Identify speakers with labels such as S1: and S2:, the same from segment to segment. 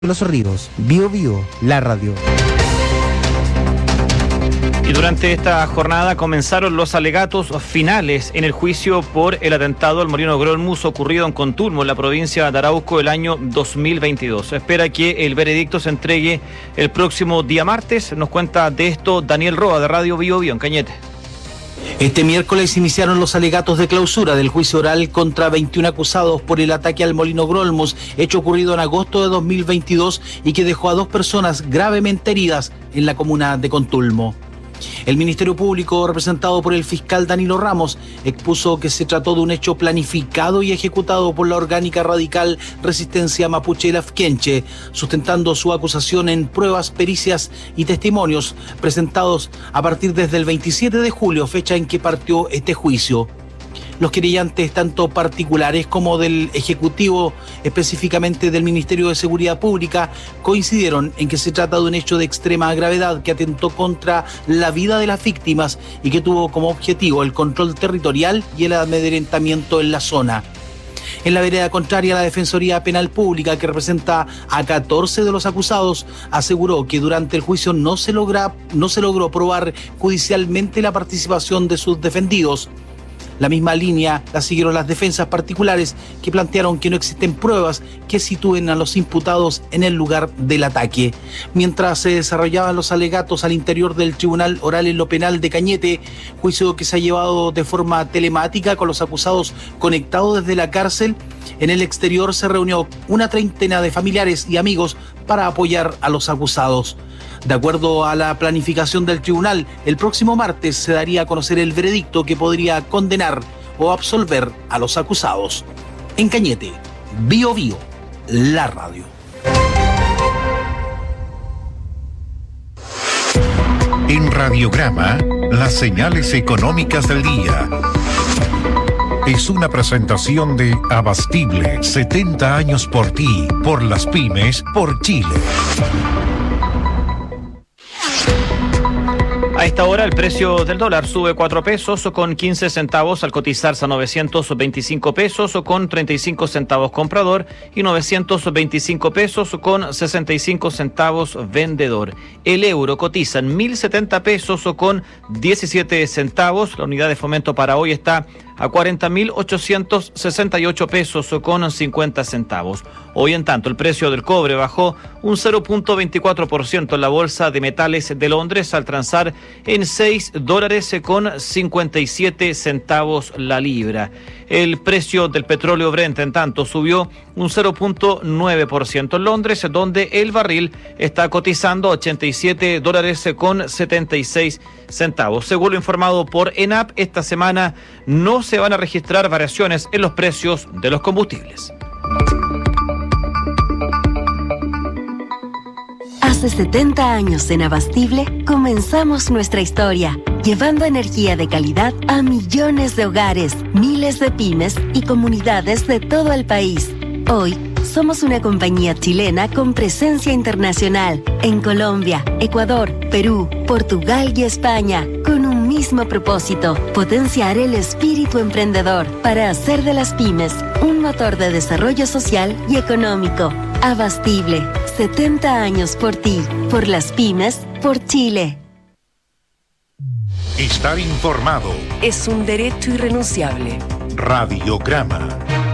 S1: Los Ríos, Bío Bío, la radio.
S2: Y durante esta jornada comenzaron los alegatos finales en el juicio por el atentado al Molino Grolmus ocurrido en Contulmo, en la provincia de Arauco, el año 2022. Se espera que el veredicto se entregue el próximo día martes. Nos cuenta de esto Daniel Roa, de Radio Bío Bío, en Cañete.
S3: Este miércoles iniciaron los alegatos de clausura del juicio oral contra 21 acusados por el ataque al Molino Grolmus, hecho ocurrido en agosto de 2022 y que dejó a 2 personas gravemente heridas en la comuna de Contulmo. El Ministerio Público, representado por el fiscal Danilo Ramos, expuso que se trató de un hecho planificado y ejecutado por la orgánica radical Resistencia Mapuche Lafkenche, sustentando su acusación en pruebas, pericias y testimonios presentados a partir desde el 27 de julio, fecha en que partió este juicio. Los querellantes, tanto particulares como del Ejecutivo, específicamente del Ministerio de Seguridad Pública, coincidieron en que se trata de un hecho de extrema gravedad que atentó contra la vida de las víctimas y que tuvo como objetivo el control territorial y el amedrentamiento en la zona. En la vereda contraria, la Defensoría Penal Pública, que representa a 14 de los acusados, aseguró que durante el juicio no se logró probar judicialmente la participación de sus defendidos. La misma línea la siguieron las defensas particulares, que plantearon que no existen pruebas que sitúen a los imputados en el lugar del ataque. Mientras se desarrollaban los alegatos al interior del Tribunal Oral en lo Penal de Cañete, juicio que se ha llevado de forma telemática con los acusados conectados desde la cárcel, en el exterior se reunió una treintena de familiares y amigos para apoyar a los acusados. De acuerdo a la planificación del tribunal, el próximo martes se daría a conocer el veredicto que podría condenar o absolver a los acusados. En Cañete, Bío Bío, la radio.
S4: En Radiograma, las señales económicas del día. Es una presentación de Abastible, 70 años por ti, por las pymes, por Chile.
S2: A esta hora el precio del dólar sube 4 pesos con 15 centavos al cotizarse a 925 pesos con 35 centavos comprador y 925 pesos con 65 centavos vendedor. El euro cotiza en 1.070 pesos con 17 centavos. La unidad de fomento para hoy está a 40.868 pesos con 50 centavos. Hoy, en tanto, el precio del cobre bajó un 0.24% en la Bolsa de Metales de Londres al transar en $6 con 57 centavos la libra. El precio del petróleo Brent, en tanto, subió un 0.9% en Londres, donde el barril está cotizando $87 con 76 centavos. Según lo informado por ENAP, esta semana no se van a registrar variaciones en los precios de los combustibles.
S5: Hace 70 años en Abastible comenzamos nuestra historia, llevando energía de calidad a millones de hogares, miles de pymes y comunidades de todo el país. Hoy somos una compañía chilena con presencia internacional en Colombia, Ecuador, Perú, Portugal y España, con un mismo propósito: potenciar el espíritu emprendedor para hacer de las pymes un motor de desarrollo social y económico. Abastible, 70 años por ti, por las pymes, por Chile.
S4: Estar informado
S6: es un derecho irrenunciable.
S4: Radiograma.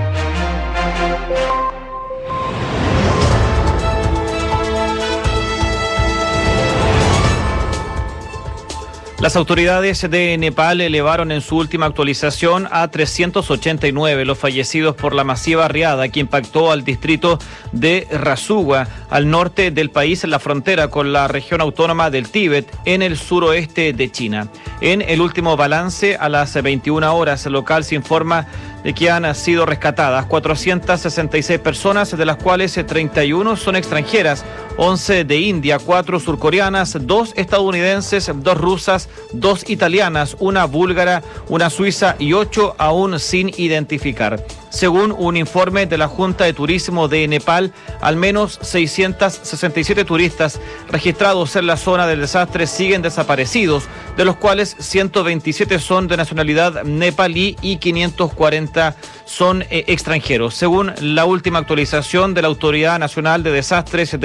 S2: Las autoridades de Nepal elevaron en su última actualización a 389 los fallecidos por la masiva riada que impactó al distrito de Rasuwa, al norte del país, en la frontera con la región autónoma del Tíbet, en el suroeste de China. En el último balance, a las 21 horas, el local se informa de que han sido rescatadas 466 personas, de las cuales 31 son extranjeras, 11 de India, 4 surcoreanas, 2 estadounidenses, 2 rusas, 2 italianas, 1 búlgara, 1 suiza y 8 aún sin identificar. Según un informe de la Junta de Turismo de Nepal, al menos 667 turistas registrados en la zona del desastre siguen desaparecidos, de los cuales 127 son de nacionalidad nepalí y 540 son extranjeros. Según la última actualización de la Autoridad Nacional de Desastres